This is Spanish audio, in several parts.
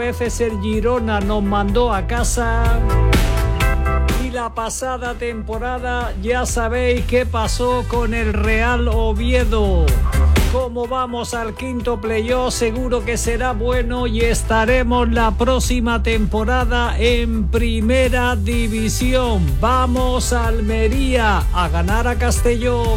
A veces el Girona nos mandó a casa y la pasada temporada ya sabéis qué pasó con el Real Oviedo. Como vamos al quinto playoff, seguro que será bueno y estaremos la próxima temporada en Primera División. Vamos a Almería a ganar a Castellón.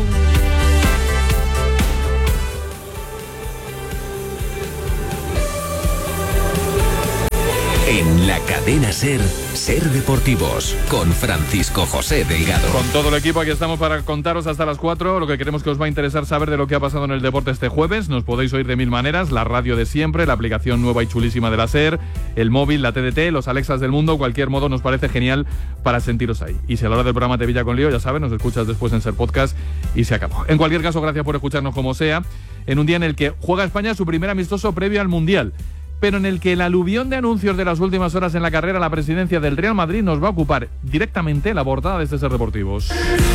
En la cadena SER, SER Deportivos, con Francisco José Delgado. Con todo el equipo aquí estamos para contaros hasta las 4 lo que queremos que os va a interesar saber de lo que ha pasado en el deporte este jueves. Nos podéis oír de mil maneras, la radio de siempre, la aplicación nueva y chulísima de la SER, el móvil, la TDT, los Alexas del mundo, cualquier modo nos parece genial para sentiros ahí. Y si a la hora del programa te pilla con lío, ya sabes, nos escuchas después en SER Podcast y se acabó. En cualquier caso, gracias por escucharnos como sea, en un día en el que juega España su primer amistoso previo al Mundial, pero en el que el aluvión de anuncios de las últimas horas en la carrera a la presidencia del Real Madrid nos va a ocupar directamente la portada de este SER Deportivos.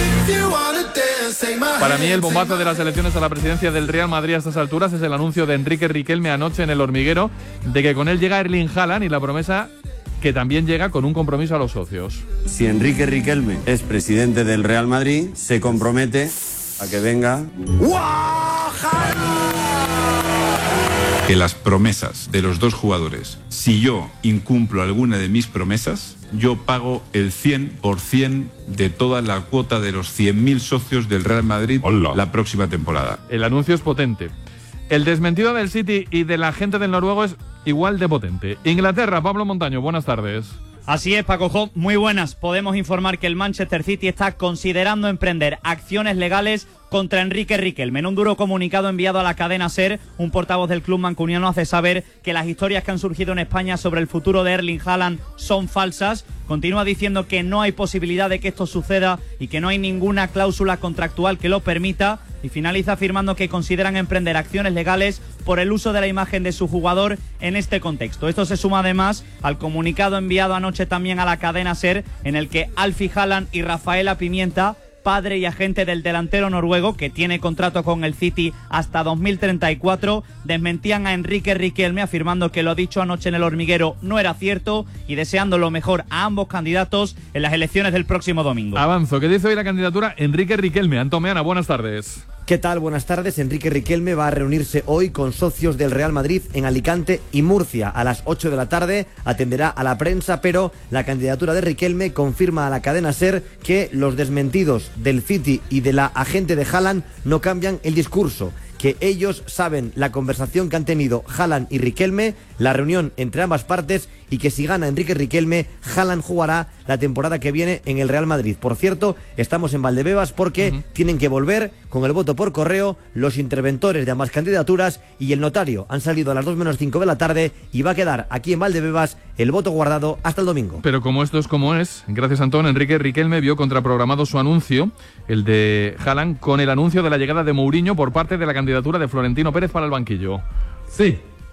Para mí el bombazo de las elecciones a la presidencia del Real Madrid a estas alturas es el anuncio de Enrique Riquelme anoche en El Hormiguero de que con él llega Erling Haaland y la promesa que también llega con un compromiso a los socios. Si Enrique Riquelme es presidente del Real Madrid, se compromete a que venga... Que las promesas de los dos jugadores, si yo incumplo alguna de mis promesas, yo pago el 100% de toda la cuota de los 100.000 socios del Real Madrid la próxima temporada. El anuncio es potente. El desmentido del City y de la gente del noruego es igual de potente. Inglaterra, Pablo Montaño, buenas tardes. Así es, Paco Jo, muy buenas. Podemos informar que el Manchester City está considerando emprender acciones legales contra Enrique Riquelme. En un duro comunicado enviado a la cadena SER, un portavoz del club mancuniano hace saber que las historias que han surgido en España sobre el futuro de Erling Haaland son falsas. Continúa diciendo que no hay posibilidad de que esto suceda y que no hay ninguna cláusula contractual que lo permita. Y finaliza afirmando que consideran emprender acciones legales por el uso de la imagen de su jugador en este contexto. Esto se suma además al comunicado enviado anoche también a la cadena SER, en el que Alfie Haaland y Rafaela Pimienta, padre y agente del delantero noruego, que tiene contrato con el City hasta 2034, desmentían a Enrique Riquelme, afirmando que lo dicho anoche en El Hormiguero no era cierto y deseando lo mejor a ambos candidatos en las elecciones del próximo domingo. Avanzo, ¿qué dice hoy la candidatura Enrique Riquelme? Antón Meana, buenas tardes. ¿Qué tal? Buenas tardes. Enrique Riquelme va a reunirse hoy con socios del Real Madrid en Alicante y Murcia. A las 8 de la tarde atenderá a la prensa, pero la candidatura de Riquelme confirma a la cadena SER que los desmentidos del City y de la agente de Haaland no cambian el discurso, que ellos saben la conversación que han tenido Haaland y Riquelme, la reunión entre ambas partes, y que si gana Enrique Riquelme, Haaland jugará la temporada que viene en el Real Madrid. Por cierto, estamos en Valdebebas porque tienen que volver con el voto por correo los interventores de ambas candidaturas y el notario. Han salido a las 2 menos 5 de la tarde y va a quedar aquí en Valdebebas el voto guardado hasta el domingo. Pero como esto es como es, gracias Antón, Enrique Riquelme vio contraprogramado su anuncio, el de Haaland, con el anuncio de la llegada de Mourinho por parte de la candidatura de Florentino Pérez para el banquillo. Sí.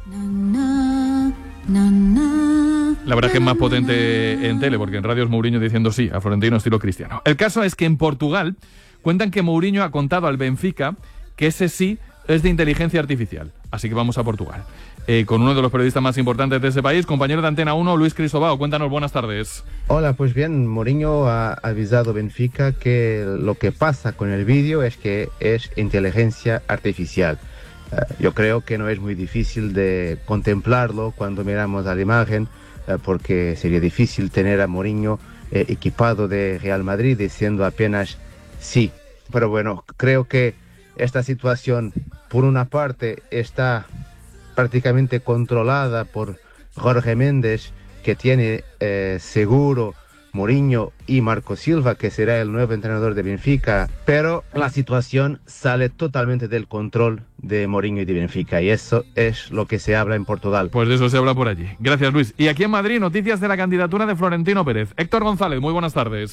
La verdad es que es más potente en tele, porque en radio es Mourinho diciendo sí a Florentino estilo Cristiano. El caso es que en Portugal cuentan que Mourinho ha contado al Benfica que ese sí es de inteligencia artificial. Así que vamos a Portugal. Con uno de los periodistas más importantes de ese país, compañero de Antena 1, Luis Cristóbal. Cuéntanos, buenas tardes. Hola, pues bien, Mourinho ha avisado a Benfica que lo que pasa con el vídeo es que es inteligencia artificial. Yo creo que no es muy difícil de contemplarlo cuando miramos a la imagen, porque sería difícil tener a Mourinho equipado de Real Madrid diciendo apenas sí. Pero bueno, creo que esta situación, por una parte, está prácticamente controlada por Jorge Méndez, que tiene seguro Mourinho y Marco Silva, que será el nuevo entrenador de Benfica, pero la situación sale totalmente del control de Mourinho y de Benfica, y eso es lo que se habla en Portugal. Pues de eso se habla por allí. Gracias, Luis. Y aquí en Madrid, noticias de la candidatura de Florentino Pérez. Héctor González, muy buenas tardes.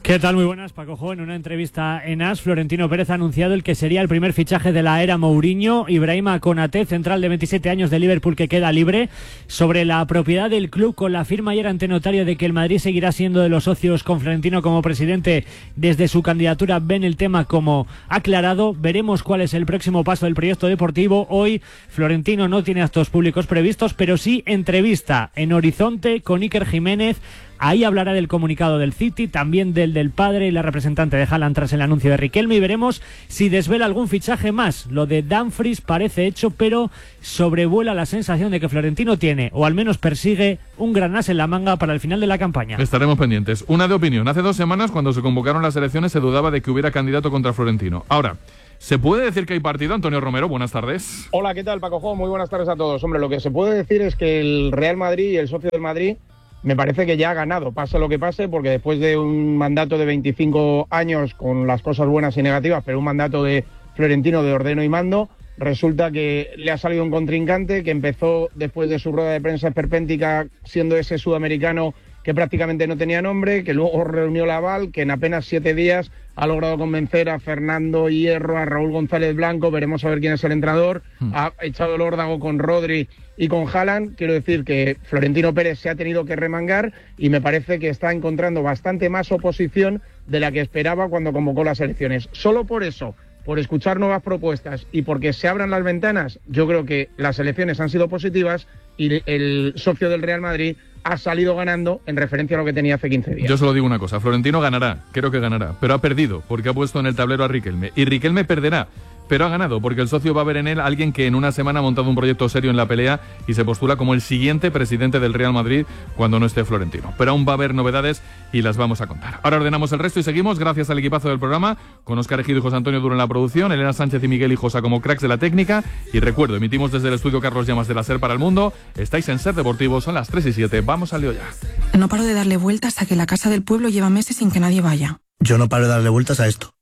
¿Qué tal? Muy buenas, Paco Jo. En una entrevista en AS, Florentino Pérez ha anunciado el que sería el primer fichaje de la era Mourinho. Ibrahima Konaté, central de 27 años de Liverpool, que queda libre. Sobre la propiedad del club, con la firma ayer ante notario de que el Madrid seguirá siendo de los socios con Florentino como presidente desde su candidatura, ven el tema como aclarado. Veremos cuál es el próximo paso del proyecto deportivo. Hoy Florentino no tiene actos públicos previstos, pero sí entrevista en Horizonte con Iker Jiménez. Ahí hablará del comunicado del City, también del padre y la representante de Haaland tras el anuncio de Riquelme, y veremos si desvela algún fichaje más. Lo de Dumfries parece hecho, pero sobrevuela la sensación de que Florentino tiene, o al menos persigue, un gran as en la manga para el final de la campaña. Estaremos pendientes. Una de opinión. Hace 2 semanas, cuando se convocaron las elecciones, se dudaba de que hubiera candidato contra Florentino. Ahora, ¿se puede decir que hay partido? Antonio Romero, buenas tardes. Hola, ¿qué tal, Paco Jo? Muy buenas tardes a todos. Hombre, lo que se puede decir es que el Real Madrid y el socio del Madrid me parece que ya ha ganado, pase lo que pase, porque después de un mandato de 25 años con las cosas buenas y negativas, pero un mandato de Florentino de ordeno y mando, resulta que le ha salido un contrincante que empezó después de su rueda de prensa esperpéntica siendo ese sudamericano que prácticamente no tenía nombre, que luego reunió la aval, que en apenas 7 días ha logrado convencer a Fernando Hierro, a Raúl González Blanco, veremos a ver quién es el entrenador, ha echado el órdago con Rodri y con Haaland. Quiero decir que Florentino Pérez se ha tenido que remangar y me parece que está encontrando bastante más oposición de la que esperaba cuando convocó las elecciones. Solo por eso, por escuchar nuevas propuestas y porque se abran las ventanas, yo creo que las elecciones han sido positivas y el socio del Real Madrid ha salido ganando en referencia a lo que tenía hace 15 días. Yo solo digo una cosa, Florentino ganará, creo que ganará, pero ha perdido porque ha puesto en el tablero a Riquelme, y Riquelme perderá, pero ha ganado porque el socio va a ver en él a alguien que en una semana ha montado un proyecto serio en la pelea y se postula como el siguiente presidente del Real Madrid cuando no esté Florentino. Pero aún va a haber novedades y las vamos a contar. Ahora ordenamos el resto y seguimos, gracias al equipazo del programa, con Óscar Ejido y José Antonio Duro en la producción, Elena Sánchez y Miguel Hijosa como cracks de la técnica. Y recuerdo, emitimos desde el estudio Carlos Llamas de la SER para el mundo. Estáis en SER Deportivo, son las 3:07. Vamos al lío ya. No paro de darle vueltas a que la casa del pueblo lleva meses sin que nadie vaya. Yo no paro de darle vueltas a esto.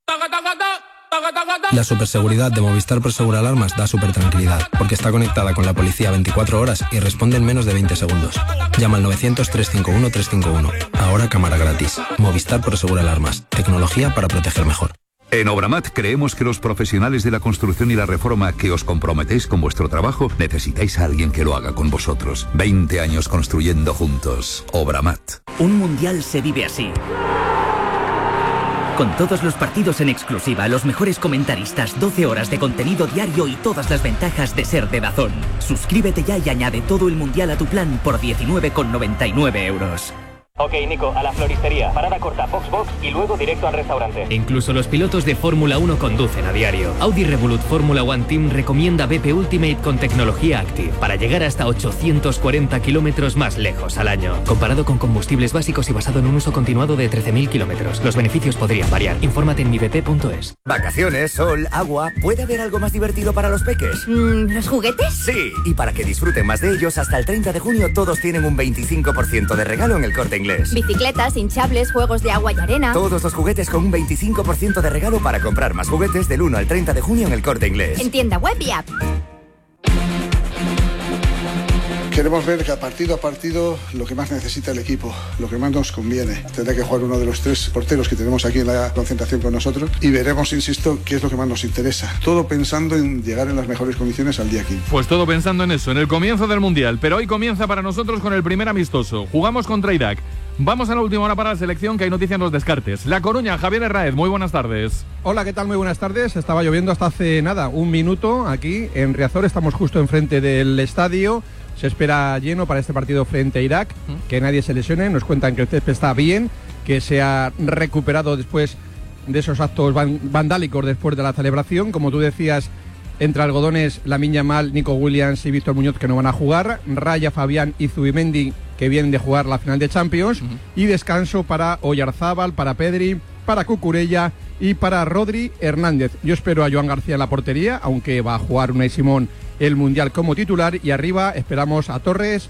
La superseguridad de Movistar Prosegur Alarmas da súper tranquilidad, porque está conectada con la policía 24 horas y responde en menos de 20 segundos. Llama al 900-351-351. Ahora cámara gratis. Movistar Prosegur Alarmas. Tecnología para proteger mejor. En Obramat creemos que los profesionales de la construcción y la reforma que os comprometéis con vuestro trabajo necesitáis a alguien que lo haga con vosotros. 20 años construyendo juntos. Obramat. Un mundial se vive así. Con todos los partidos en exclusiva, los mejores comentaristas, 12 horas de contenido diario y todas las ventajas de ser de DAZN. Suscríbete ya y añade todo el mundial a tu plan por 19,99 euros. Ok, Nico, a la floristería, parada corta, box y luego directo al restaurante. Incluso los pilotos de Fórmula 1 conducen a diario. Audi Revolut Fórmula One Team recomienda BP Ultimate con tecnología Active para llegar hasta 840 kilómetros más lejos al año. Comparado con combustibles básicos y basado en un uso continuado de 13.000 kilómetros. Los beneficios podrían variar. Infórmate en mibp.es. Vacaciones, sol, agua. ¿Puede haber algo más divertido para los peques? ¿Los juguetes? Sí, y para que disfruten más de ellos, hasta el 30 de junio todos tienen un 25% de regalo en el Corte Inglés. Bicicletas, hinchables, juegos de agua y arena. Todos los juguetes con un 25% de regalo para comprar más juguetes del 1 al 30 de junio en el Corte Inglés. En tienda web y app. Queremos ver que partido a partido lo que más necesita el equipo, lo que más nos conviene. Tendrá que jugar uno de los 3 porteros que tenemos aquí en la concentración con nosotros y veremos, insisto, qué es lo que más nos interesa. Todo pensando en llegar en las mejores condiciones al día 15. Pues todo pensando en eso, en el comienzo del Mundial. Pero hoy comienza para nosotros con el primer amistoso. Jugamos contra Irak. Vamos a la última hora para la selección, que hay noticias en los descartes. La Coruña, Javier Herráez, muy buenas tardes. Hola, ¿qué tal? Muy buenas tardes. Estaba lloviendo hasta hace nada, un minuto aquí en Riazor. Estamos justo enfrente del estadio. Se espera lleno para este partido frente a Irak, que nadie se lesione. Nos cuentan que el césped está bien, que se ha recuperado después de esos actos vandálicos después de la celebración. Como tú decías, entre algodones, Lamine Yamal, Nico Williams y Víctor Muñoz, que no van a jugar. Raya, Fabián y Zubimendi, que vienen de jugar la final de Champions. Y descanso para Oyarzábal, para Pedri, para Cucurella y para Rodri Hernández. Yo espero a Joan García en la portería, aunque va a jugar Unai Simón el Mundial como titular, y arriba esperamos a Torres,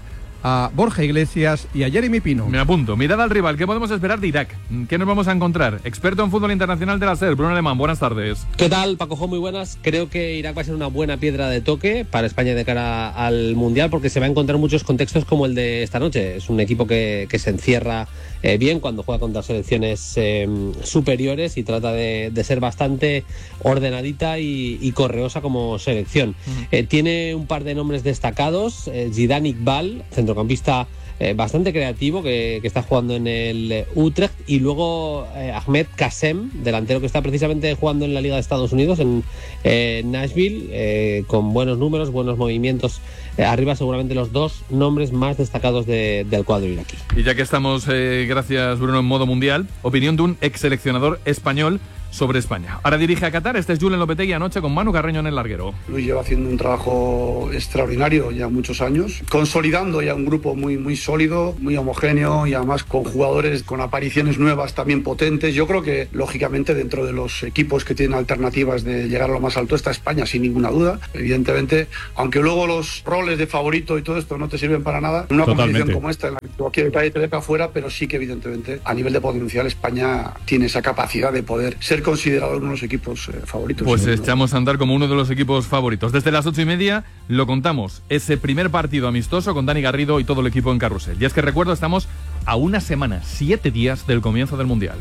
a Borja Iglesias y a Jeremy Pino. Me apunto. Mirada al rival. ¿Qué podemos esperar de Irak? ¿Qué nos vamos a encontrar? Experto en fútbol internacional de la SER, Bruno Alemán. Buenas tardes. ¿Qué tal, Paco? Muy buenas. Creo que Irak va a ser una buena piedra de toque para España de cara al Mundial, porque se va a encontrar muchos contextos como el de esta noche. Es un equipo que se encierra bien cuando juega contra selecciones superiores y trata de ser bastante ordenadita y correosa como selección. Tiene un par de nombres destacados. Zidane Iqbal, centrocampista bastante creativo, que está jugando en el Utrecht, y luego Ahmed Kassem, delantero que está precisamente jugando en la Liga de Estados Unidos en Nashville, con buenos números, buenos movimientos arriba, seguramente los dos nombres más destacados del cuadro iraquí. Y ya que estamos, gracias Bruno, en modo mundial, opinión de un ex seleccionador español sobre España. Ahora dirige a Qatar. Este es Julen Lopetegui anoche con Manu Carreño en el larguero. Luis lleva haciendo un trabajo extraordinario ya muchos años, consolidando ya un grupo muy sólido, muy homogéneo, y además con jugadores con apariciones nuevas también potentes. Yo creo que lógicamente dentro de los equipos que tienen alternativas de llegar a lo más alto está España, sin ninguna duda. Evidentemente, aunque luego los roles de favorito y todo esto no te sirven para nada, en una competición como esta en la que cualquier país te deja afuera, pero sí que evidentemente a nivel de potencial España tiene esa capacidad de poder ser considerado uno de los equipos favoritos. Pues echamos a andar como uno de los equipos favoritos. Desde las 8:30 lo contamos, ese primer partido amistoso con Dani Garrido y todo el equipo en Carrusel. Y es que recuerdo, estamos a una semana, 7 días del comienzo del Mundial.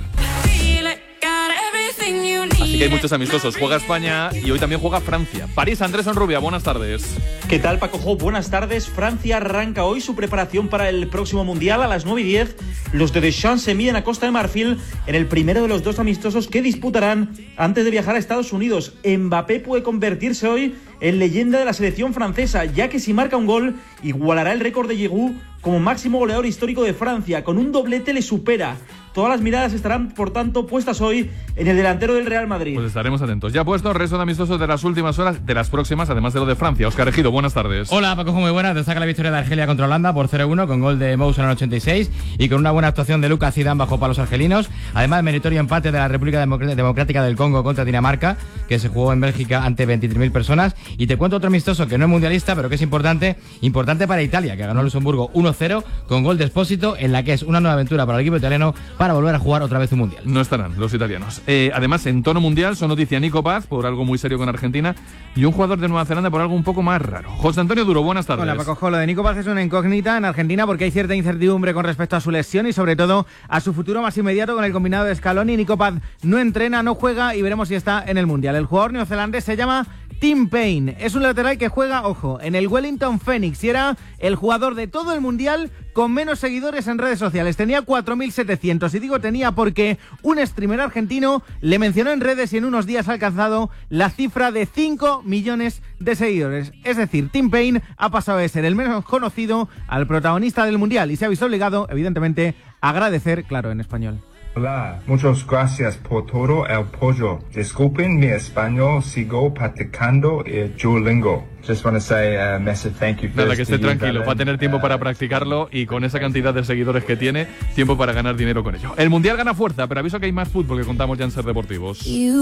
Así que hay muchos amistosos. Juega España y hoy también juega Francia. París, Andrés Onrubia, buenas tardes. ¿Qué tal, Paco Jo? Buenas tardes. Francia arranca hoy su preparación para el próximo Mundial. A las 9:10, los de Deschamps se miden a Costa de Marfil en el primero de los dos amistosos que disputarán antes de viajar a Estados Unidos. Mbappé puede convertirse hoy en leyenda de la selección francesa, ya que si marca un gol, igualará el récord de Giroud como máximo goleador histórico de Francia. Con un doblete le supera. Todas las miradas estarán, por tanto, puestas hoy en el delantero del Real Madrid. Pues estaremos atentos. Ya puesto el resto de amistosos de las últimas horas, de las próximas, además de lo de Francia. Óscar Ejido, buenas tardes. Hola, Paco, muy buenas. Destaca la victoria de Argelia contra Holanda por 0-1 con gol de Moussa en el 86 y con una buena actuación de Lucas Zidane bajo palos argelinos. Además, meritorio empate de la República Democrática del Congo contra Dinamarca, que se jugó en Bélgica ante 23.000 personas. Y te cuento otro amistoso que no es mundialista, pero que es importante para Italia, que ganó a Luxemburgo 1-0 con gol de Espósito, en la que es una nueva aventura para el equipo italiano para volver a jugar otra vez un mundial. No estarán los italianos. Además, en tono mundial, son noticia Nico Paz por algo muy serio con Argentina y un jugador de Nueva Zelanda por algo un poco más raro. José Antonio Duro, buenas tardes. Hola, Paco. Lo de Nico Paz es una incógnita en Argentina porque hay cierta incertidumbre con respecto a su lesión y sobre todo a su futuro más inmediato con el combinado de Scaloni. Nico Paz no entrena, no juega y veremos si está en el mundial. El jugador neozelandés se llama Tim Payne. Es un lateral que juega, ojo, en el Wellington Phoenix y era el jugador de todo el mundial con menos seguidores en redes sociales. Tenía 4.700 y digo tenía porque un streamer argentino le mencionó en redes y en unos días ha alcanzado la cifra de 5 millones de seguidores. Es decir, Tim Payne ha pasado de ser el menos conocido al protagonista del mundial y se ha visto obligado, evidentemente, a agradecer, claro, en español. Hola, muchas gracias por todo el apoyo. Disculpen mi español, sigo practicando el Duolingo. Just want to say a massive thank you. Nada, que esté tranquilo, va a tener tiempo para practicarlo y con esa cantidad de seguidores que tiene, tiempo para ganar dinero con ello. El Mundial gana fuerza, pero aviso que hay más fútbol que contamos ya en Ser Deportivos.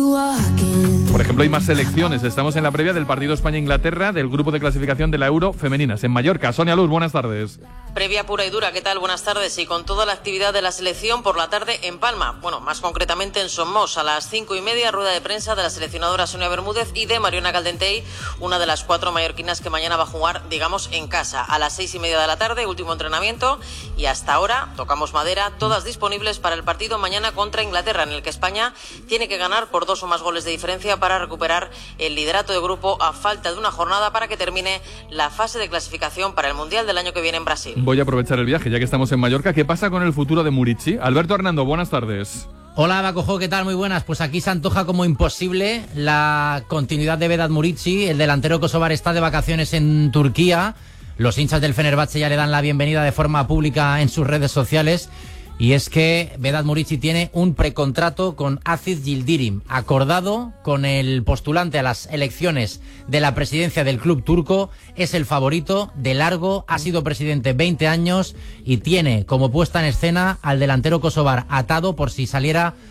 Por ejemplo, hay más selecciones. Estamos en la previa del partido España-Inglaterra del grupo de clasificación de la Euro femeninas en Mallorca. Sonia Luz, buenas tardes. Previa pura y dura, ¿qué tal? Buenas tardes. Y con toda la actividad de la selección por la tarde en Palma. Bueno, más concretamente en Somos, a las 5:30, rueda de prensa de la seleccionadora Sonia Bermúdez y de Mariona Caldentey, una de las 4 mallorquinas que mañana va a jugar, digamos, en casa. A las 6:30 de la tarde, último entrenamiento. Y hasta ahora, tocamos madera, todas disponibles para el partido mañana contra Inglaterra, en el que España tiene que ganar por 2 o más goles de diferencia para recuperar el liderato de grupo a falta de una jornada para que termine la fase de clasificación para el Mundial del año que viene en Brasil. Voy a aprovechar el viaje, ya que estamos en Mallorca. ¿Qué pasa con el futuro de Muricy? Alberto Hernando, buenas tardes. Hola, Bacojo, ¿qué tal? Muy buenas. Pues aquí se antoja como imposible la continuidad de Vedat Muricy. El delantero kosovar está de vacaciones en Turquía. Los hinchas del Fenerbahce ya le dan la bienvenida de forma pública en sus redes sociales. Y es que Vedat Muricy tiene un precontrato con Aziz Yildirim, acordado con el postulante a las elecciones de la presidencia del club turco. Es el favorito de largo, ha sido presidente 20 años y tiene como puesta en escena al delantero kosovar atado por si saliera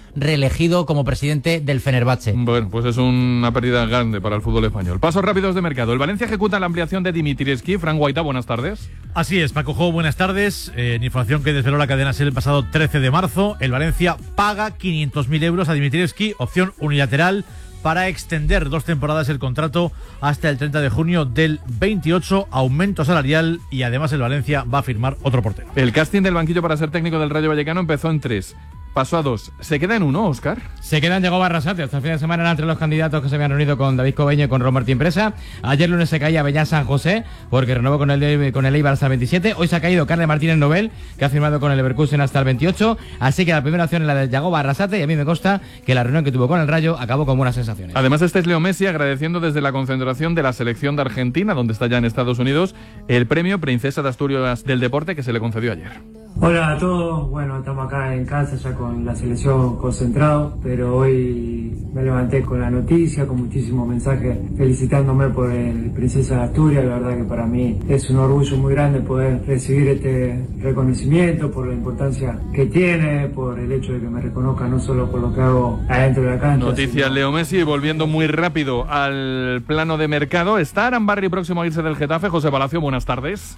reelegido como presidente del Fenerbahce. Bueno, pues es una pérdida grande para el fútbol español. Pasos rápidos de mercado. El Valencia ejecuta la ampliación de Dimitrievski. Fran Guaita, buenas tardes. Así es, Paco Jo, buenas tardes. En información que desveló la cadena SER el pasado 13 de marzo, el Valencia paga 500.000 euros a Dimitrievski, opción unilateral para extender 2 temporadas el contrato hasta el 30 de junio del 28, aumento salarial, y además el Valencia va a firmar otro portero. El casting del banquillo para ser técnico del Rayo Vallecano empezó en 3. Pasó a 2. ¿Se queda en 1, Óscar? Se queda en Yagoba Arrasate. Hasta el fin de semana eran entre los candidatos que se habían reunido con David Cobeño y con Ron Martín Presa. Ayer lunes se caía Beñat San José porque renovó con el Eibar hasta el 27. Hoy se ha caído Carles Martínez Nobel, que ha firmado con el Leverkusen hasta el 28. Así que la primera opción es la de Yagoba Arrasate, y a mí me consta que la reunión que tuvo con el Rayo acabó con buenas sensaciones. Además, este es Leo Messi agradeciendo desde la concentración de la selección de Argentina, donde está ya en Estados Unidos, el premio Princesa de Asturias del Deporte que se le concedió ayer. Hola a todos, bueno, estamos acá en casa ya con la selección concentrado, pero hoy me levanté con la noticia, con muchísimos mensajes felicitándome por el Princesa de Asturias. La verdad que para mí es un orgullo muy grande poder recibir este reconocimiento, por la importancia que tiene, por el hecho de que me reconozca no solo por lo que hago adentro de la cancha. Noticias Leo Messi. Volviendo muy rápido al plano de mercado, ¿está Arambarri próximo a irse del Getafe? José Palacio, buenas tardes.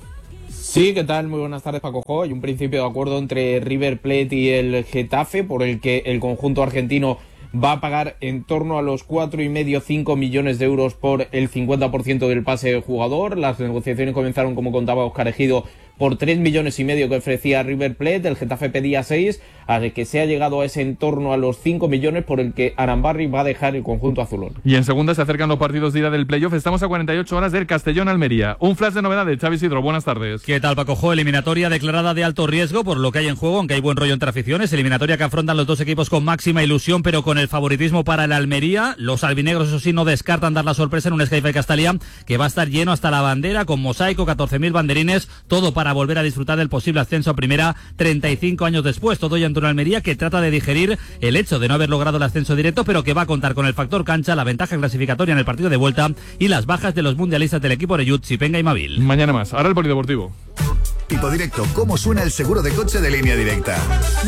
Sí, ¿qué tal? Muy buenas tardes, Paco Jo. Hay un principio de acuerdo entre River Plate y el Getafe, por el que el conjunto argentino va a pagar en torno a los 4,5-5 millones de euros por el 50% del pase del jugador. Las negociaciones comenzaron, como contaba Óscar Ejido, por 3,5 millones que ofrecía River Plate. El Getafe pedía 6, a que se ha llegado a ese en torno a los 5 millones, por el que Arambarri va a dejar el conjunto azulón. Y en segunda se acercan los partidos de ida del playoff. Estamos a 48 horas del Castellón-Almería. Un flash de novedades, Xavi Sidro, buenas tardes. ¿Qué tal, Paco Jo? Eliminatoria declarada de alto riesgo por lo que hay en juego, aunque hay buen rollo entre aficiones. Eliminatoria que afrontan los dos equipos con máxima ilusión, pero con el favoritismo para el Almería. Los albinegros, eso sí, no descartan dar la sorpresa en un Skype Castellá que va a estar lleno hasta la bandera, con mosaico, 14.000 banderines, todo para volver a disfrutar del posible ascenso a primera 35 años después. Todo ya en torno a Almería, que trata de digerir el hecho de no haber logrado el ascenso directo, pero que va a contar con el factor cancha, la ventaja clasificatoria en el partido de vuelta y las bajas de los mundialistas del equipo Oreyud, Chipenga y Mavil. Mañana más. Ahora el polideportivo. Tipo Directo, ¿cómo suena el seguro de coche de Línea Directa?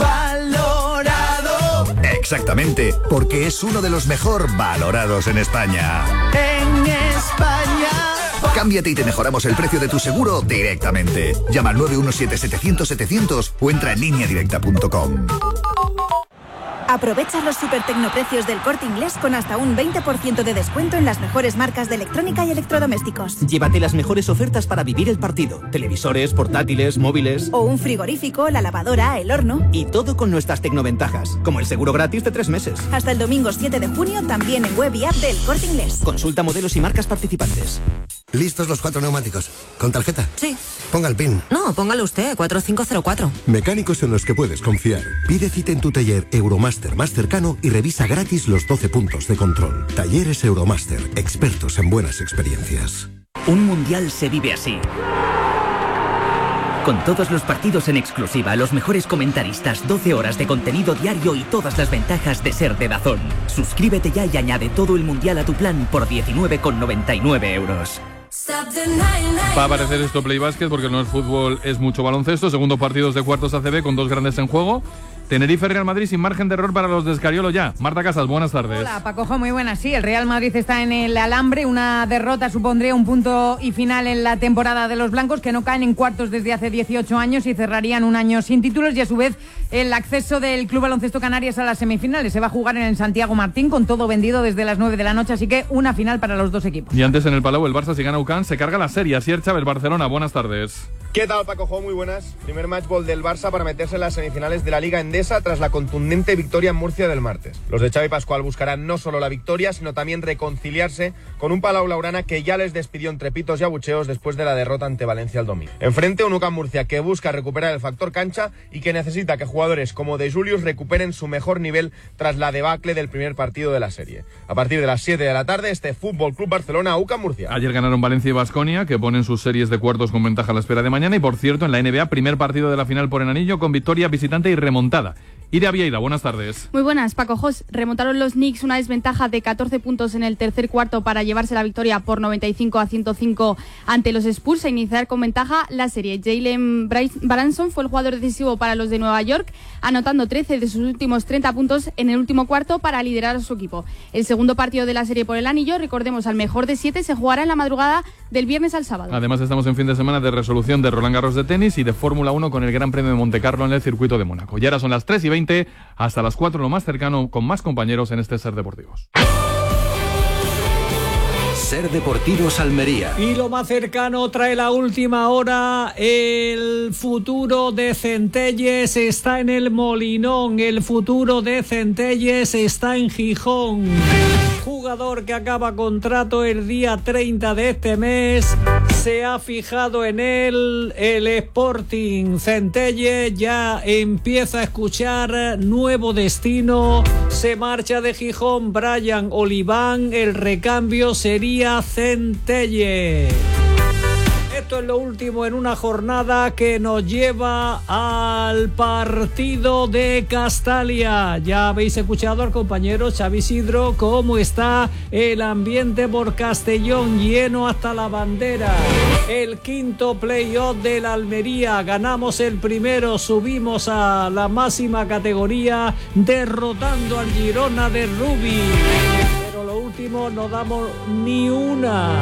Valorado. Exactamente, porque es uno de los mejor valorados en España. En España. Cámbiate y te mejoramos el precio de tu seguro directamente. Llama al 917-700-700 o entra en lineadirecta.com. Aprovecha los super tecnoprecios del Corte Inglés con hasta un 20% de descuento en las mejores marcas de electrónica y electrodomésticos. Llévate las mejores ofertas para vivir el partido. Televisores, portátiles, móviles. O un frigorífico, la lavadora, el horno. Y todo con nuestras tecnoventajas, como el seguro gratis de 3 meses. Hasta el domingo 7 de junio también en web y app del Corte Inglés. Consulta modelos y marcas participantes. ¿Listos los 4 neumáticos? ¿Con tarjeta? Sí. Ponga el PIN. No, póngalo usted, 4504. Mecánicos en los que puedes confiar. Pide cita en tu taller Euromaster más cercano y revisa gratis los 12 puntos de control. Talleres Euromaster, expertos en buenas experiencias. Un mundial se vive así. Con todos los partidos en exclusiva, los mejores comentaristas, 12 horas de contenido diario y todas las ventajas de ser de DAZN. Suscríbete ya y añade todo el mundial a tu plan por 19,99 euros. Va a aparecer esto Play Basket porque no es fútbol, es mucho baloncesto. Segundo partidos de cuartos ACB con dos grandes en juego. Tenerife, Real Madrid sin margen de error para los de Escariolo ya. Marta Casas, buenas tardes. Hola, Paco Jo, muy buenas. Sí, el Real Madrid está en el alambre. Una derrota supondría un punto y final en la temporada de los blancos, que no caen en cuartos desde hace 18 años y cerrarían un año sin títulos. Y a su vez, el acceso del Club Baloncesto Canarias a las semifinales se va a jugar en el Santiago Martín, con todo vendido desde las 9 de la noche. Así que una final para los dos equipos. Y antes en el Palau, el Barça, si gana UCAN, se carga la serie. Asier Chávez, Barcelona, buenas tardes. ¿Qué tal, Paco Jo? Muy buenas. Primer match ball del Barça para meterse en las semifinales de la Liga Endesa tras la contundente victoria en Murcia del martes. Los de Xavi Pascual buscarán no solo la victoria, sino también reconciliarse con un Palau Blaugrana que ya les despidió entre pitos y abucheos después de la derrota ante Valencia el domingo. Enfrente, un UCAM Murcia que busca recuperar el factor cancha y que necesita que jugadores como De Julius recuperen su mejor nivel tras la debacle del primer partido de la serie. A partir de las 7 de la tarde, este Fútbol Club Barcelona, UCAM Murcia. Ayer ganaron Valencia y Baskonia, que ponen sus series de cuartos con ventaja a la espera de mañana. mañana. Y por cierto, en la NBA, primer partido de la final por el anillo con victoria visitante y remontada. Iria Vieira, buenas tardes. Muy buenas, Paco Jos. Remontaron los Knicks una desventaja de 14 puntos en el tercer cuarto para llevarse la victoria por 95-105 ante los Spurs e iniciar con ventaja la serie. Jalen Branson fue el jugador decisivo para los de Nueva York, anotando 13 de sus últimos 30 puntos en el último cuarto para liderar a su equipo. El segundo partido de la serie por el anillo, recordemos, al mejor de 7, se jugará en la madrugada del viernes al sábado. Además, estamos en fin de semana de resolución de Roland Garros de tenis y de Fórmula 1 con el Gran Premio de Montecarlo en el circuito de Mónaco. Y ahora son las 3:20, hasta las 4 lo más cercano, con más compañeros en este Ser Deportivos. Ser Deportivos Almería. Y lo más cercano trae la última hora. El futuro de Centelles está en el Molinón. El futuro de Centelles está en Gijón. Jugador que acaba contrato el día 30 de este mes. Se ha fijado en él el Sporting. Centelles ya empieza a escuchar nuevo destino. Se marcha de Gijón Brian Oliván. El recambio sería Centelles. Esto es lo último en una jornada que nos lleva al partido de Castalia. Ya habéis escuchado al compañero Xavi Isidro cómo está el ambiente por Castellón, lleno hasta la bandera. El quinto playoff de la Almería. Ganamos el primero, subimos a la máxima categoría derrotando al Girona de Rubi. Pero lo último no damos ni una.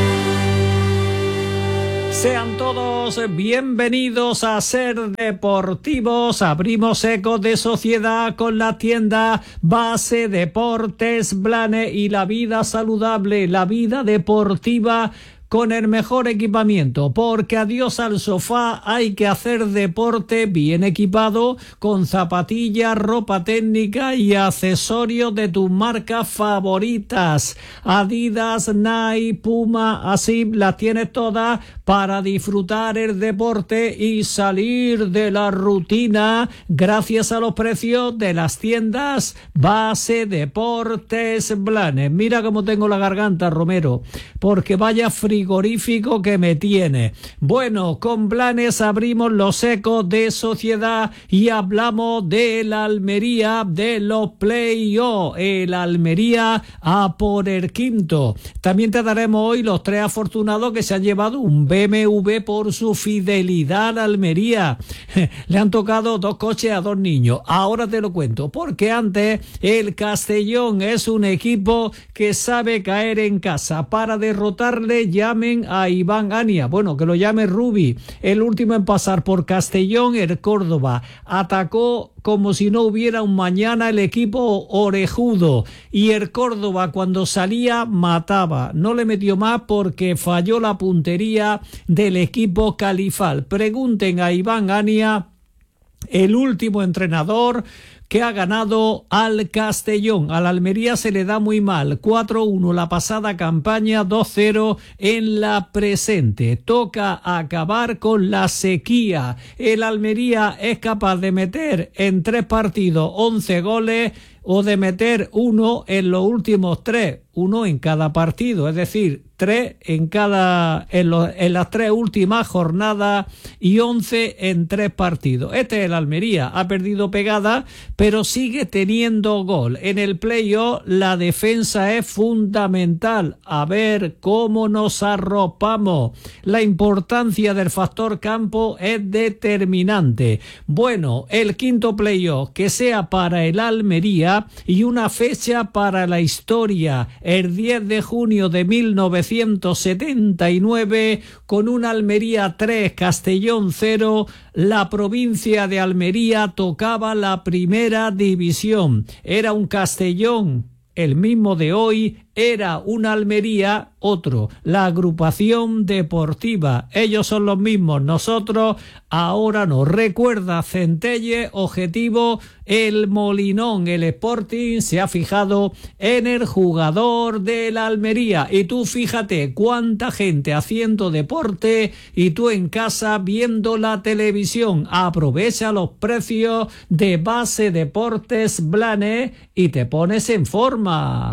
Sean todos bienvenidos a Ser Deportivos. Abrimos Ecos de Sociedad con la tienda Base Deportes Blanes y la vida saludable, la vida deportiva con el mejor equipamiento, porque adiós al sofá, hay que hacer deporte bien equipado con zapatillas, ropa técnica y accesorios de tus marcas favoritas. Adidas, Nike, Puma, así las tienes todas para disfrutar el deporte y salir de la rutina gracias a los precios de las tiendas Base Deportes Blanes. Mira cómo tengo la garganta, Romero, porque vaya frigorífico que me tiene. Bueno, con Blanes abrimos los Ecos de Sociedad y hablamos de la Almería, de los play-off. El Almería a por el quinto. También te daremos hoy los 3 afortunados que se han llevado un BMW por su fidelidad a Almería. Le han tocado 2 coches a 2 niños. Ahora te lo cuento, porque antes el Castellón es un equipo que sabe caer en casa. Para derrotarle llamen a Iván Ania. Bueno, que lo llame Rubi. El último en pasar por Castellón, el Córdoba. Atacó como si no hubiera un mañana el equipo orejudo, y el Córdoba cuando salía mataba. No le metió más porque falló la puntería del equipo califal. Pregunten a Iván Ania, el último entrenador que ha ganado al Castellón. A la Almería se le da muy mal. 4-1 la pasada campaña, 2-0 en la presente. Toca acabar con la sequía. El Almería es capaz de meter en 3 partidos 11 goles o de meter 1 en los últimos 3. 1 en cada partido, es decir, 3 en las 3 últimas jornadas y 11 en 3 partidos. Este es el Almería, ha perdido pegada, pero sigue teniendo gol. En el playoff la defensa es fundamental. A ver cómo nos arropamos. La importancia del factor campo es determinante. Bueno, el quinto playoff que sea para el Almería y una fecha para la historia. El 10 de junio de 1979, con un Almería 3, Castellón 0, la provincia de Almería tocaba la primera división. Era un Castellón, el mismo de hoy, era una Almería, otro. La agrupación deportiva, ellos son los mismos, nosotros ahora no. Recuerda, Centelles, objetivo el Molinón. El Sporting se ha fijado en el jugador de la Almería. Y tú fíjate cuánta gente haciendo deporte y tú en casa viendo la televisión. Aprovecha los precios de Base Deportes Blanes y te pones en forma.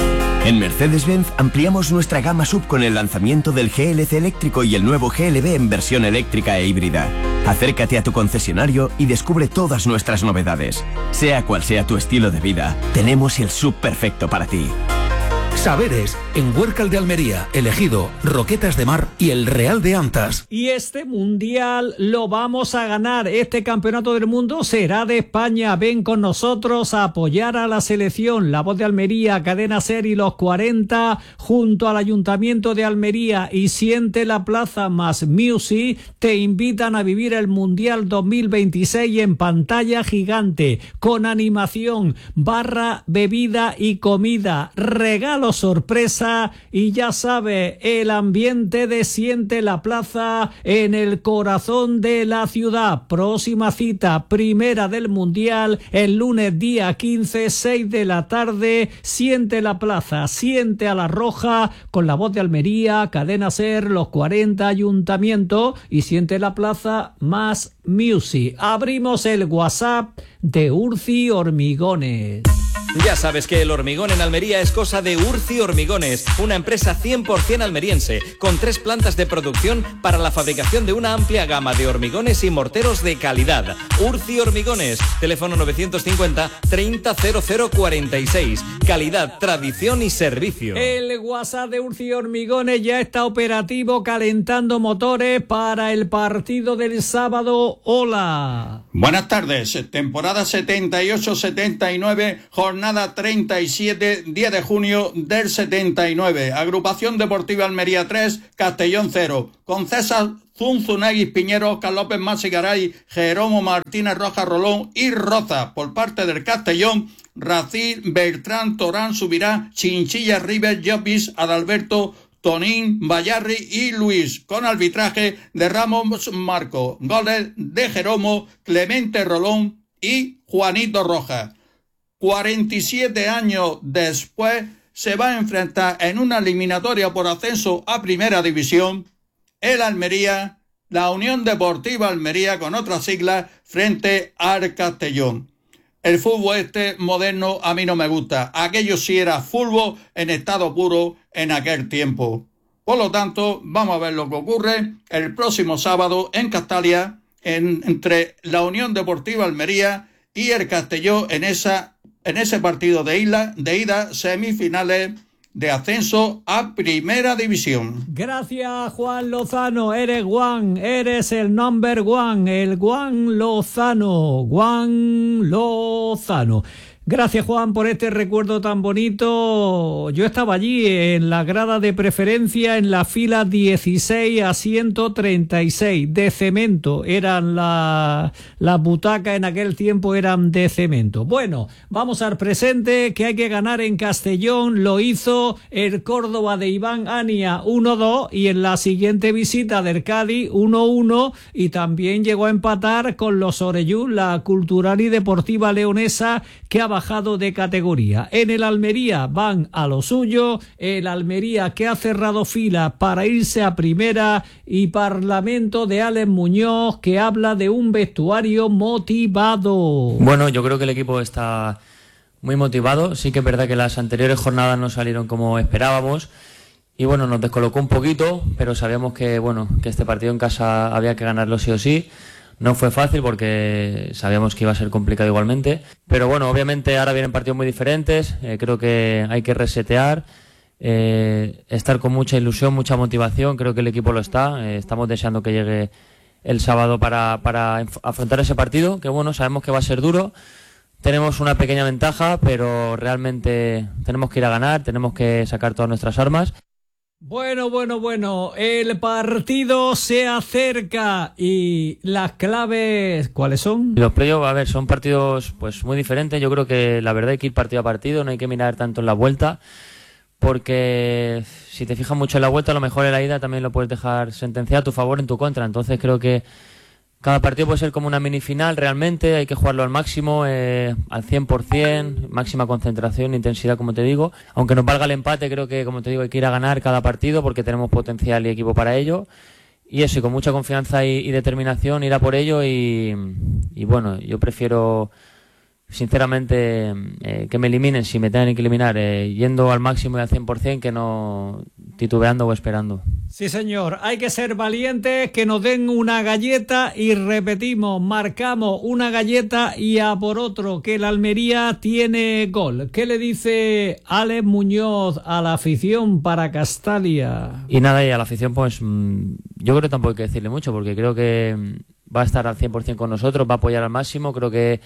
En Mercedes-Benz ampliamos nuestra gama SUV con el lanzamiento del GLC eléctrico y el nuevo GLB en versión eléctrica e híbrida. Acércate a tu concesionario y descubre todas nuestras novedades. Sea cual sea tu estilo de vida, tenemos el SUV perfecto para ti. Saberes, en Huércal de Almería, El Ejido, Roquetas de Mar y el Real de Antas. Y este mundial lo vamos a ganar. Este campeonato del mundo será de España. Ven con nosotros a apoyar a la selección. La Voz de Almería, Cadena SER y Los 40 junto al Ayuntamiento de Almería y Siente la Plaza más Music te invitan a vivir el Mundial 2026 en pantalla gigante, con animación, barra, bebida y comida, regalos sorpresa y ya sabe, el ambiente de Siente la Plaza en el corazón de la ciudad. Próxima cita, primera del Mundial, el lunes día 15, 6 de la tarde, Siente la Plaza, siente a la roja, con La Voz de Almería, Cadena SER, Los 40, Ayuntamiento y Siente la Plaza más Music. Abrimos el WhatsApp de Urci Hormigones. Ya sabes que el hormigón en Almería es cosa de Urci Hormigones, una empresa 100% almeriense, con 3 plantas de producción para la fabricación de una amplia gama de hormigones y morteros de calidad. Urci Hormigones, teléfono 950 30 0046. Calidad, tradición y servicio. El WhatsApp de Urci Hormigones ya está operativo, calentando motores para el partido del sábado. Hola. Buenas tardes, temporada 78-79, jornada 37, 10 de junio del 79. Agrupación Deportiva Almería 3, Castellón 0. Con César Zunzunegui Piñero, Oscar López Masigaray, Jeromo Martínez Rojas Rolón y Roza. Por parte del Castellón, Racil, Beltrán, Torán, Subirá, Chinchilla, River, Llopis, Adalberto, Tonín, Bayarri y Luis, con arbitraje de Ramos Marco. Goles de Jeromo, Clemente Rolón y Juanito Rojas. 47 años después se va a enfrentar en una eliminatoria por ascenso a Primera División el Almería, la Unión Deportiva Almería con otras siglas, frente al Castellón. El fútbol moderno a mí no me gusta. Aquello sí era fútbol en estado puro en aquel tiempo. Por lo tanto, vamos a ver lo que ocurre el próximo sábado en Castalia entre la Unión Deportiva Almería y el Castellón en ese partido de ida, semifinales de ascenso a Primera División. Gracias, Juan Lozano. Eres el number one, el Juan Lozano. Gracias, Juan, por este recuerdo tan bonito. Yo estaba allí en la grada de preferencia, en la fila 16 a 136, de cemento. Eran las butacas en aquel tiempo eran de cemento. Bueno, vamos al presente, que hay que ganar en Castellón. Lo hizo el Córdoba de Iván Ania 1-2 y en la siguiente visita del Cádiz 1-1 y también llegó a empatar con los Orellú, la Cultural y Deportiva Leonesa, que ha bajado de categoría. En el Almería van a lo suyo, el Almería que ha cerrado fila para irse a primera, y Parlamento de Alex Muñoz, que habla de un vestuario motivado. Bueno, yo creo que el equipo está muy motivado. Sí que es verdad que las anteriores jornadas no salieron como esperábamos y bueno, nos descolocó un poquito, pero sabíamos que este partido en casa había que ganarlo sí o sí. No fue fácil porque sabíamos que iba a ser complicado igualmente. Pero bueno, obviamente ahora vienen partidos muy diferentes. Creo que hay que resetear, estar con mucha ilusión, mucha motivación. Creo que el equipo lo está. Estamos deseando que llegue el sábado para afrontar ese partido, que bueno, sabemos que va a ser duro. Tenemos una pequeña ventaja, pero realmente tenemos que ir a ganar, tenemos que sacar todas nuestras armas. Bueno, el partido se acerca y las claves, ¿cuáles son? Los playoffs, a ver, son partidos pues muy diferentes. Yo creo que la verdad hay que ir partido a partido, no hay que mirar tanto en la vuelta, porque si te fijas mucho en la vuelta, a lo mejor en la ida también lo puedes dejar sentenciado a tu favor, en tu contra. Entonces creo que cada partido puede ser como una minifinal realmente, hay que jugarlo al máximo, al 100%, máxima concentración, intensidad, como te digo. Aunque nos valga el empate, creo que, como te digo, hay que ir a ganar cada partido porque tenemos potencial y equipo para ello. Y eso, y con mucha confianza y determinación ir a por ello y bueno, yo prefiero sinceramente, que me eliminen si me tengan que eliminar, yendo al máximo y al 100%, que no titubeando o esperando. Sí, señor, hay que ser valientes, que nos den una galleta y repetimos, marcamos una galleta y a por otro, que el Almería tiene gol. ¿Qué le dice Alex Muñoz a la afición para Castalia? Y nada, y a la afición, pues yo creo que tampoco hay que decirle mucho, porque creo que va a estar al 100% con nosotros, va a apoyar al máximo. Creo que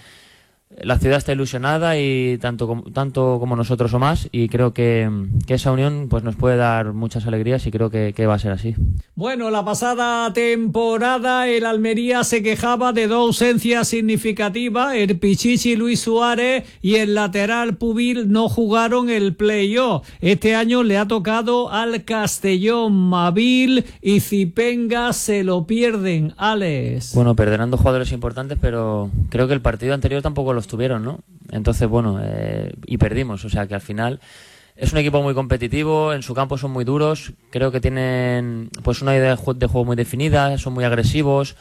la ciudad está ilusionada y tanto como nosotros o más, y creo que esa unión pues nos puede dar muchas alegrías y creo que va a ser así. Bueno, la pasada temporada el Almería se quejaba de dos ausencias significativas, el Pichichi Luis Suárez y el lateral Pubil no jugaron el play-off. Este año le ha tocado al Castellón. Mabil y Zipenga se lo pierden, Alex. Bueno, perderán dos jugadores importantes, pero creo que el partido anterior tampoco los tuvieron, ¿no? Entonces, bueno, y perdimos, o sea que al final es un equipo muy competitivo, en su campo son muy duros, creo que tienen pues una idea de juego muy definida, son muy agresivos,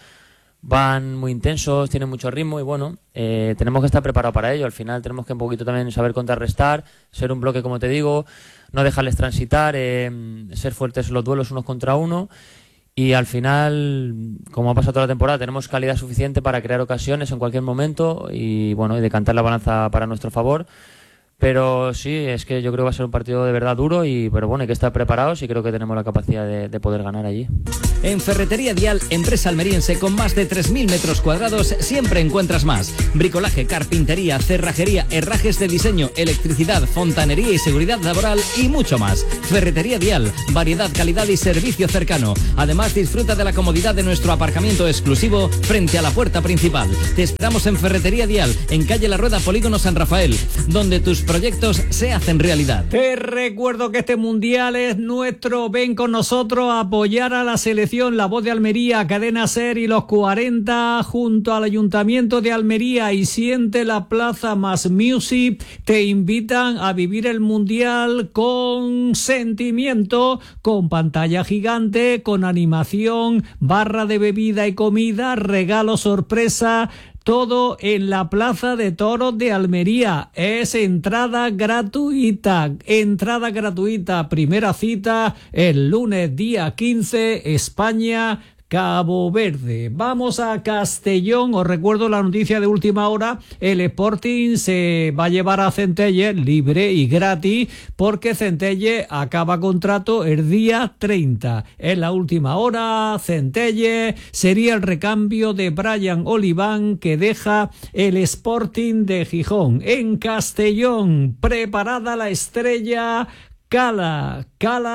van muy intensos, tienen mucho ritmo y bueno, tenemos que estar preparados para ello. Al final tenemos que un poquito también saber contrarrestar, ser un bloque, como te digo, no dejarles transitar, ser fuertes en los duelos unos contra uno. Y al final, como ha pasado toda la temporada, tenemos calidad suficiente para crear ocasiones en cualquier momento y bueno, y decantar la balanza para nuestro favor. Pero sí, es que yo creo que va a ser un partido de verdad duro, pero bueno, hay que estar preparados y creo que tenemos la capacidad de poder ganar allí. En Ferretería Dial, empresa almeriense con más de 3.000 metros cuadrados, siempre encuentras más. Bricolaje, carpintería, cerrajería, herrajes de diseño, electricidad, fontanería y seguridad laboral y mucho más. Ferretería Dial, variedad, calidad y servicio cercano. Además, disfruta de la comodidad de nuestro aparcamiento exclusivo frente a la puerta principal. Te esperamos en Ferretería Dial, en calle La Rueda, Polígono San Rafael, donde tus proyectos se hacen realidad. Te recuerdo que este mundial es nuestro. Ven con nosotros a apoyar a la selección. La Voz de Almería, Cadena SER y los 40 junto al Ayuntamiento de Almería y Siente la Plaza más Music te invitan a vivir el mundial con sentimiento, con pantalla gigante, con animación, barra de bebida y comida, regalo sorpresa. Todo en la Plaza de Toros de Almería. Es entrada gratuita. Entrada gratuita. Primera cita el lunes día 15, España, Cabo Verde. Vamos a Castellón. Os recuerdo la noticia de última hora. El Sporting se va a llevar a Centelles libre y gratis porque Centelles acaba contrato el día 30. En la última hora, Centelles sería el recambio de Brian Oliván que deja el Sporting de Gijón. En Castellón, preparada la estrella. Cala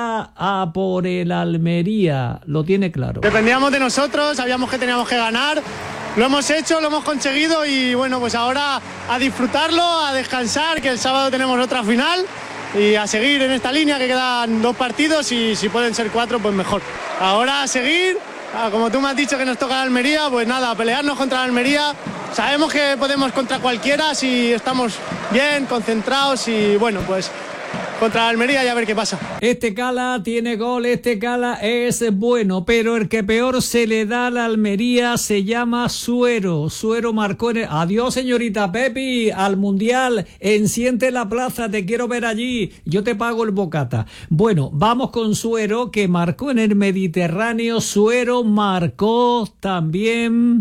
a por el Almería, lo tiene claro. Dependíamos de nosotros, sabíamos que teníamos que ganar, lo hemos hecho, lo hemos conseguido y bueno, pues ahora a disfrutarlo, a descansar, que el sábado tenemos otra final y a seguir en esta línea, que quedan 2 partidos y si pueden ser 4, pues mejor. Ahora a seguir, como tú me has dicho que nos toca la Almería, pues nada, a pelearnos contra la Almería. Sabemos que podemos contra cualquiera si estamos bien, concentrados y bueno, pues contra la Almería y a ver qué pasa. Este Cala tiene gol, este Cala es bueno, pero el que peor se le da a la Almería se llama Suero. Suero marcó en el... Adiós, señorita Pepi, al Mundial, en Siente la Plaza, te quiero ver allí, yo te pago el bocata. Bueno, vamos con Suero, que marcó en el Mediterráneo. Suero marcó también...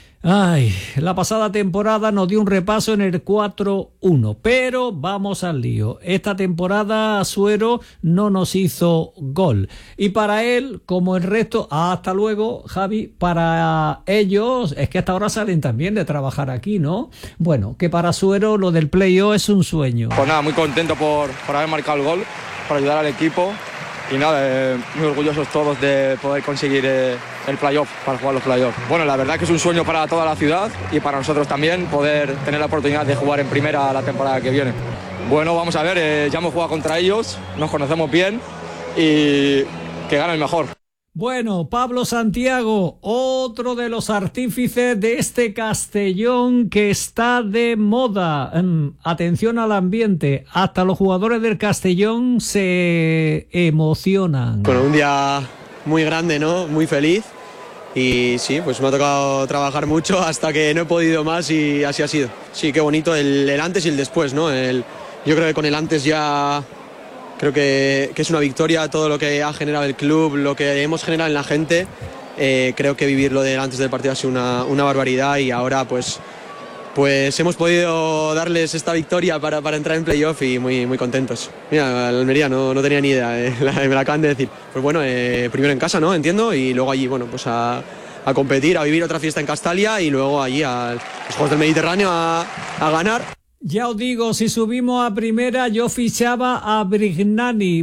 la pasada temporada nos dio un repaso en el 4-1, pero vamos al lío. Esta temporada Suero no nos hizo gol. Y para él, como el resto, hasta luego, Javi, para ellos, es que hasta ahora salen también de trabajar aquí, ¿no? Bueno, que para Suero lo del play-off es un sueño. Pues nada, muy contento por haber marcado el gol, por ayudar al equipo. Y nada, muy orgullosos todos de poder conseguir el playoff, para jugar los playoffs. Bueno, la verdad que es un sueño para toda la ciudad y para nosotros también poder tener la oportunidad de jugar en primera la temporada que viene. Bueno, vamos a ver, ya hemos jugado contra ellos, nos conocemos bien y que gane el mejor. Bueno, Pablo Santiago, otro de los artífices de este Castellón que está de moda. Atención al ambiente, hasta los jugadores del Castellón se emocionan. Bueno, un día muy grande, ¿no? Muy feliz Y sí, pues me ha tocado trabajar mucho hasta que no he podido más y así ha sido. Sí, qué bonito el antes y el después, ¿no? Yo creo que con el antes ya creo que es una victoria todo lo que ha generado el club, lo que hemos generado en la gente. Creo que vivirlo antes del partido ha sido una barbaridad y ahora pues hemos podido darles esta victoria para entrar en playoff y muy contentos. Mira, el Almería no tenía ni idea, me la acaban de decir. Pues bueno, primero en casa, ¿no? Entiendo, y luego allí, bueno, pues a competir, a vivir otra fiesta en Castalia y luego allí a los Juegos del Mediterráneo a ganar. Ya os digo, si subimos a primera, yo fichaba a Brignani,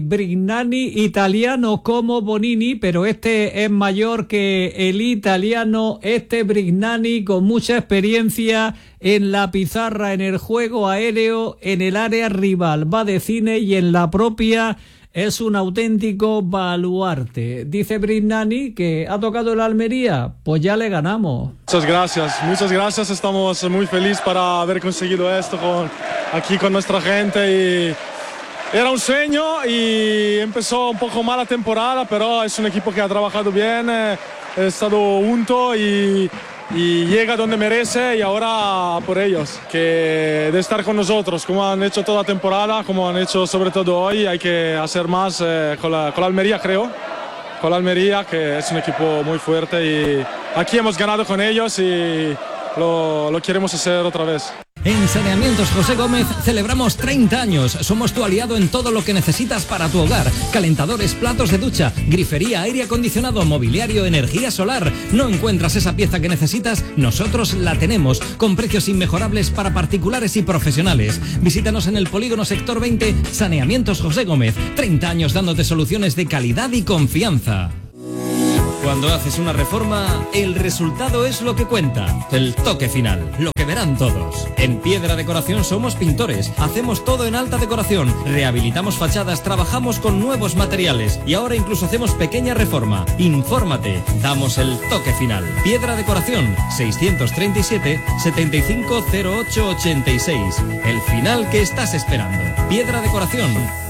italiano como Bonini, pero este es mayor que el italiano, Brignani, con mucha experiencia en la pizarra, en el juego aéreo, en el área rival, va de cine y en la propia. Es un auténtico baluarte. Dice Brignani que ha tocado el Almería, pues ya le ganamos. Muchas gracias. Estamos muy felices para haber conseguido esto aquí con nuestra gente. Era un sueño y empezó un poco mal la temporada, pero es un equipo que ha trabajado bien, ha estado junto y llega donde merece y ahora por ellos, que de estar con nosotros, como han hecho toda la temporada, como han hecho sobre todo hoy, hay que hacer más con la Almería, creo. Con la Almería, que es un equipo muy fuerte y aquí hemos ganado con ellos y lo queremos hacer otra vez. En Saneamientos José Gómez celebramos 30 años. Somos tu aliado en todo lo que necesitas para tu hogar. Calentadores, platos de ducha, grifería, aire acondicionado, mobiliario, energía solar. ¿No encuentras esa pieza que necesitas? Nosotros la tenemos, con precios inmejorables para particulares y profesionales. Visítanos en el Polígono Sector 20, Saneamientos José Gómez. 30 años dándote soluciones de calidad y confianza. Cuando haces una reforma, el resultado es lo que cuenta. El toque final, lo que verán todos. En Piedra Decoración somos pintores, hacemos todo en alta decoración, rehabilitamos fachadas, trabajamos con nuevos materiales y ahora incluso hacemos pequeña reforma. Infórmate, damos el toque final. Piedra Decoración, 637 750886. El final que estás esperando. Piedra Decoración.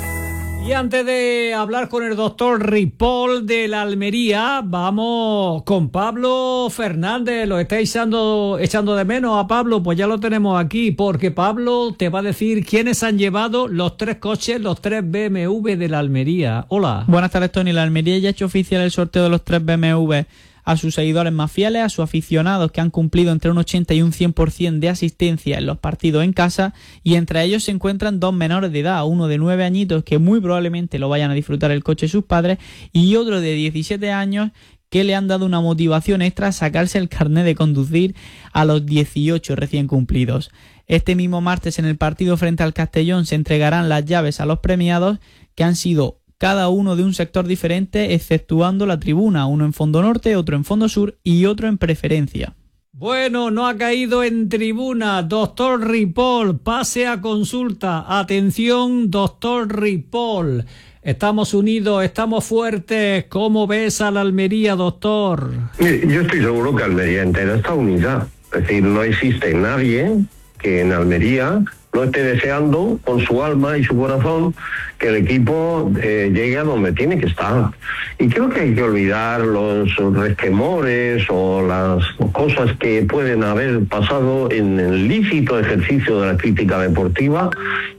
Y antes de hablar con el doctor Ripoll de la Almería, vamos con Pablo Fernández. ¿Lo estáis echando de menos a Pablo? Pues ya lo tenemos aquí, porque Pablo te va a decir quiénes han llevado los 3 coches, los 3 BMW de la Almería. Hola. Buenas tardes, Tony. La Almería ya ha hecho oficial el sorteo de los 3 BMW a sus seguidores más fieles, a sus aficionados que han cumplido entre un 80 y un 100% de asistencia en los partidos en casa, y entre ellos se encuentran 2 menores de edad, uno de 9 añitos que muy probablemente lo vayan a disfrutar el coche de sus padres y otro de 17 años que le han dado una motivación extra a sacarse el carnet de conducir a los 18 recién cumplidos. Este mismo martes en el partido frente al Castellón se entregarán las llaves a los premiados, que han sido cada uno de un sector diferente, exceptuando la tribuna, uno en fondo norte, otro en fondo sur y otro en preferencia. Bueno, no ha caído en tribuna. Doctor Ripoll, pase a consulta. Atención, doctor Ripoll. Estamos unidos, estamos fuertes. ¿Cómo ves a la Almería, doctor? Mire, yo estoy seguro que Almería entera está unida. Es decir, no existe nadie que en Almería no esté deseando con su alma y su corazón que el equipo llegue a donde tiene que estar. Y creo que hay que olvidar los resquemores o las cosas que pueden haber pasado en el lícito ejercicio de la crítica deportiva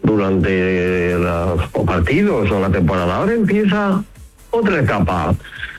durante los partidos o la temporada. Ahora empieza otra etapa.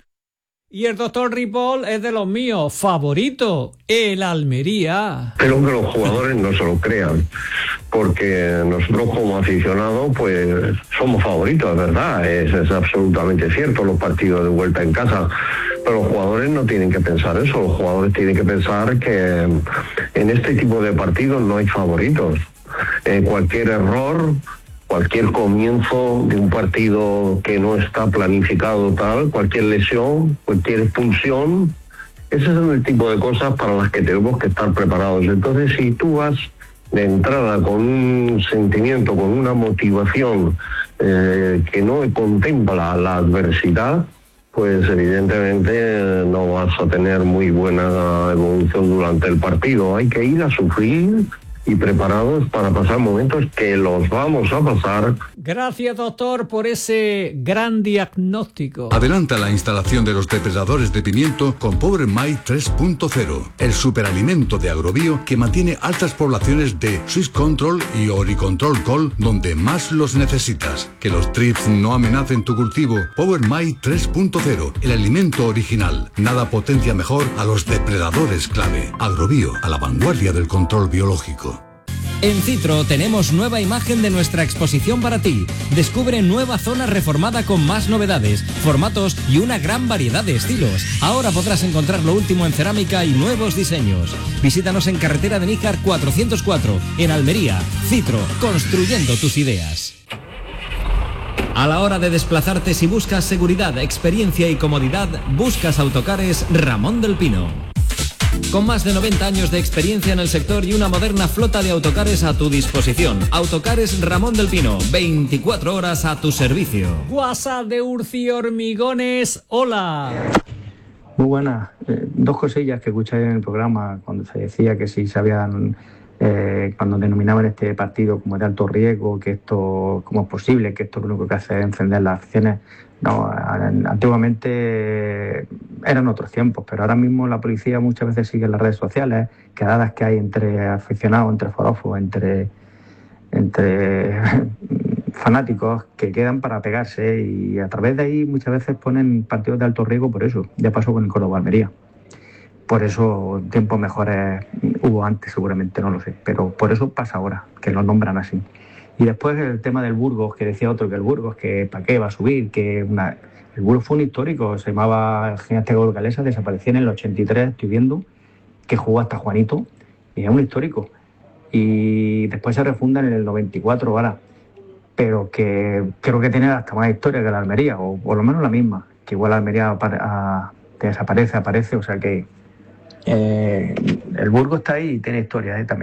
Y el doctor Ripoll es de los míos, favorito, el Almería. Pero que los jugadores no se lo crean, porque nosotros como aficionados pues somos favoritos, es verdad, es absolutamente cierto, los partidos de vuelta en casa, pero los jugadores no tienen que pensar eso, los jugadores tienen que pensar que en este tipo de partidos no hay favoritos. Cualquier error, cualquier comienzo de un partido que no está planificado tal, cualquier lesión, cualquier expulsión, ese es el tipo de cosas para las que tenemos que estar preparados. Entonces, si tú vas de entrada con un sentimiento, con una motivación que no contempla la adversidad, pues evidentemente no vas a tener muy buena evolución durante el partido. Hay que ir a sufrir y preparados para pasar momentos que los vamos a pasar. Gracias, doctor, por ese gran diagnóstico. Adelanta la instalación de los depredadores de pimiento con Power My 3.0, el superalimento de Agrobio que mantiene altas poblaciones de Swiss Control y Oricontrol Col donde más los necesitas. Que los trips no amenacen tu cultivo. Power My 3.0, el alimento original. Nada potencia mejor a los depredadores clave. Agrobio, a la vanguardia del control biológico. En Citro tenemos nueva imagen de nuestra exposición para ti. Descubre nueva zona reformada con más novedades, formatos y una gran variedad de estilos. Ahora podrás encontrar lo último en cerámica y nuevos diseños. Visítanos en Carretera de Níjar 404, en Almería. Citro, construyendo tus ideas. A la hora de desplazarte, si buscas seguridad, experiencia y comodidad, buscas Autocares Ramón del Pino. Con más de 90 años de experiencia en el sector y una moderna flota de autocares a tu disposición. Autocares Ramón del Pino, 24 horas a tu servicio. WhatsApp de Urci Hormigones, hola. Muy buenas. Dos cosillas que escuché en el programa cuando se decía que si sabían, cuando denominaban este partido como de alto riesgo, que esto, cómo es posible, que esto lo único que hace es encender las aficiones. No, antiguamente eran otros tiempos, pero ahora mismo la policía muchas veces sigue las redes sociales, quedadas que hay entre aficionados, entre forofos, entre fanáticos que quedan para pegarse, y a través de ahí muchas veces ponen partidos de alto riesgo por eso. Ya pasó con el Córdoba Almería. Por eso tiempos mejores hubo antes, seguramente, no lo sé, pero por eso pasa ahora, que lo nombran así. Y después el tema del Burgos, que decía otro, que el Burgos, que para qué va a subir, el Burgos fue un histórico, se llamaba Gimnástica Galesa, desapareció en el 83, estoy viendo, que jugó hasta Juanito, y es un histórico. Y después se refunda en el 94 ahora, pero que creo que tiene hasta más historia que la Almería, o por lo menos la misma, que igual la Almería desaparece, aparece, o sea que el Burgos está ahí y tiene historia también.